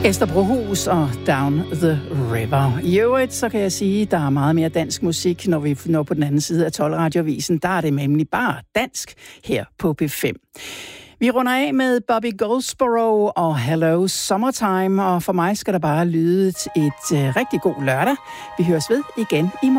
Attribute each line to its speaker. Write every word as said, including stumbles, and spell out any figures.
Speaker 1: Esther Brohus og Down the River. I øvrigt, så kan jeg sige, at der er meget mere dansk musik, når vi når på den anden side af tolv-radioavisen. Der er det nemlig bare dansk her på P fem. Vi runder af med Bobby Goldsboro og Hello Summertime, og for mig skal der bare lyde et, et uh, rigtig god lørdag. Vi høres ved igen i morgen.